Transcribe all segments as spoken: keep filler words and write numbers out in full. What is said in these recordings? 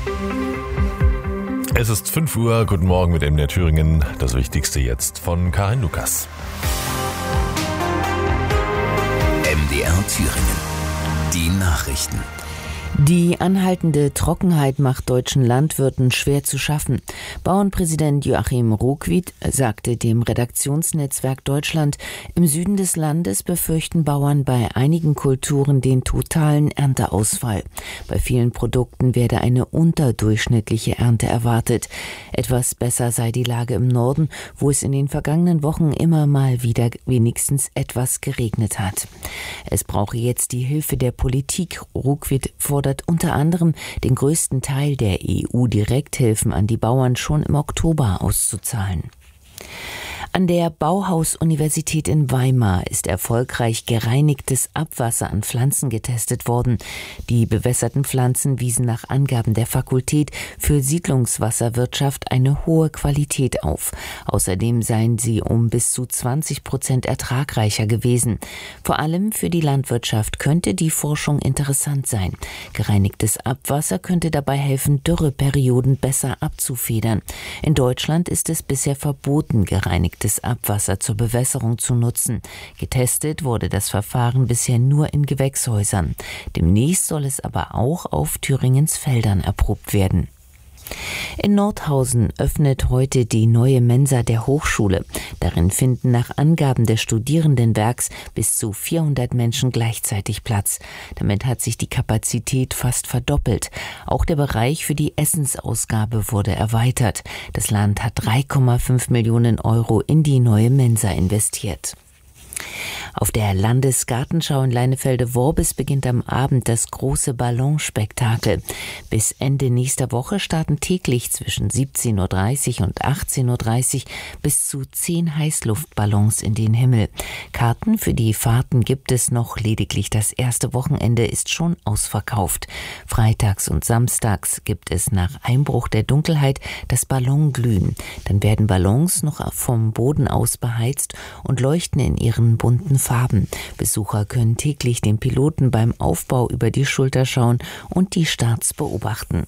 Es ist fünf Uhr, guten Morgen mit M D R Thüringen. Das Wichtigste jetzt von Karin Lukas. M D R Thüringen. Die Nachrichten. Die anhaltende Trockenheit macht deutschen Landwirten schwer zu schaffen. Bauernpräsident Joachim Ruckwied sagte dem Redaktionsnetzwerk Deutschland, im Süden des Landes befürchten Bauern bei einigen Kulturen den totalen Ernteausfall. Bei vielen Produkten werde eine unterdurchschnittliche Ernte erwartet. Etwas besser sei die Lage im Norden, wo es in den vergangenen Wochen immer mal wieder wenigstens etwas geregnet hat. Es brauche jetzt die Hilfe der Politik. Ruckwied fordert unter anderem, den größten Teil der E U-Direkthilfen an die Bauern schon im Oktober auszuzahlen. An der Bauhaus-Universität in Weimar ist erfolgreich gereinigtes Abwasser an Pflanzen getestet worden. Die bewässerten Pflanzen wiesen nach Angaben der Fakultät für Siedlungswasserwirtschaft eine hohe Qualität auf. Außerdem seien sie um bis zu zwanzig Prozent ertragreicher gewesen. Vor allem für die Landwirtschaft könnte die Forschung interessant sein. Gereinigtes Abwasser könnte dabei helfen, Dürreperioden besser abzufedern. In Deutschland ist es bisher verboten, gereinigtes Abwasser zur Bewässerung zu nutzen. Getestet wurde das Verfahren bisher nur in Gewächshäusern. Demnächst soll es aber auch auf Thüringens Feldern erprobt werden. In Nordhausen öffnet heute die neue Mensa der Hochschule. Darin finden nach Angaben des Studierendenwerks bis zu vierhundert Menschen gleichzeitig Platz. Damit hat sich die Kapazität fast verdoppelt. Auch der Bereich für die Essensausgabe wurde erweitert. Das Land hat drei Komma fünf Millionen Euro in die neue Mensa investiert. Auf der Landesgartenschau in Leinefelde-Worbis beginnt am Abend das große Ballonspektakel. Bis Ende nächster Woche starten täglich zwischen siebzehn Uhr dreißig und achtzehn Uhr dreißig bis zu zehn Heißluftballons in den Himmel. Karten für die Fahrten gibt es noch, lediglich das erste Wochenende ist schon ausverkauft. Freitags und samstags gibt es nach Einbruch der Dunkelheit das Ballonglühen. Dann werden Ballons noch vom Boden aus beheizt und leuchten in ihren bunten Farben. Besucher können täglich den Piloten beim Aufbau über die Schulter schauen und die Starts beobachten.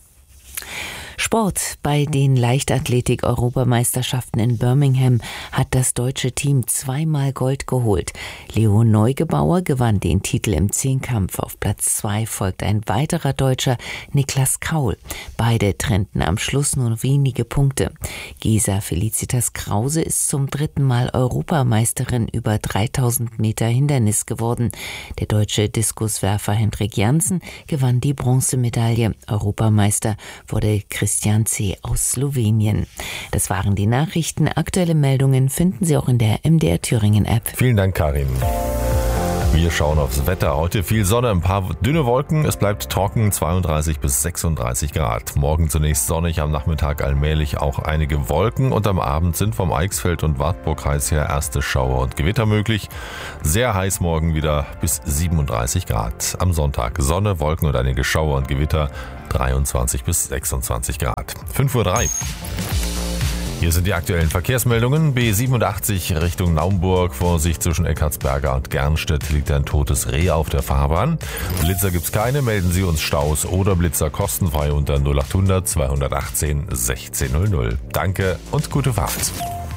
Sport. Bei den Leichtathletik-Europameisterschaften in Birmingham hat das deutsche Team zweimal Gold geholt. Leo Neugebauer gewann den Titel im Zehnkampf. Auf Platz zwei folgt ein weiterer Deutscher, Niklas Kaul. Beide trennten am Schluss nur wenige Punkte. Gesa Felicitas Krause ist zum dritten Mal Europameisterin über dreitausend Meter Hindernis geworden. Der deutsche Diskuswerfer Hendrik Jansen gewann die Bronzemedaille. Europameister wurde Christian C. aus Slowenien. Das waren die Nachrichten. Aktuelle Meldungen finden Sie auch in der M D R Thüringen App. Vielen Dank, Karin. Wir schauen aufs Wetter. Heute viel Sonne, ein paar dünne Wolken. Es bleibt trocken, zweiunddreißig bis sechsunddreißig Grad. Morgen zunächst sonnig, am Nachmittag allmählich auch einige Wolken. Und am Abend sind vom Eichsfeld und Wartburgkreis her erste Schauer und Gewitter möglich. Sehr heiß morgen wieder bis siebenunddreißig Grad. Am Sonntag Sonne, Wolken und einige Schauer und Gewitter, dreiundzwanzig bis sechsundzwanzig Grad. fünf Uhr drei. Hier sind die aktuellen Verkehrsmeldungen. B siebenundachtzig Richtung Naumburg. Vorsicht, zwischen Eckartsberger und Gernstedt liegt ein totes Reh auf der Fahrbahn. Blitzer gibt's keine. Melden Sie uns Staus oder Blitzer kostenfrei unter null achthundert zweihundertachtzehn sechzehn null null. Danke und gute Fahrt.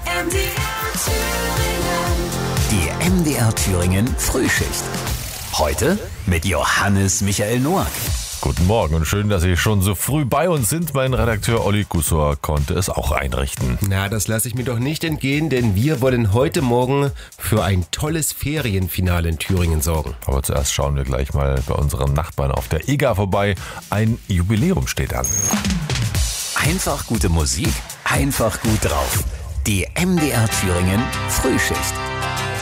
Die M D R Thüringen Frühschicht. Heute mit Johannes Michael Noack. Guten Morgen und schön, dass Sie schon so früh bei uns sind. Mein Redakteur Olli Gussor konnte es auch einrichten. Na, das lasse ich mir doch nicht entgehen, denn wir wollen heute Morgen für ein tolles Ferienfinale in Thüringen sorgen. Aber zuerst schauen wir gleich mal bei unseren Nachbarn auf der E G A vorbei. Ein Jubiläum steht an. Einfach gute Musik, einfach gut drauf. Die M D R Thüringen Frühschicht.